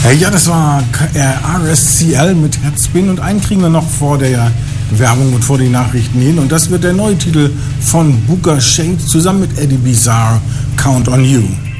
Ja, das war RSCL mit Headspin und einen kriegen wir noch vor der Werbung und vor die Nachrichten hin und das wird der neue Titel von Booker Shade zusammen mit Eddie Bizarre, Count on You.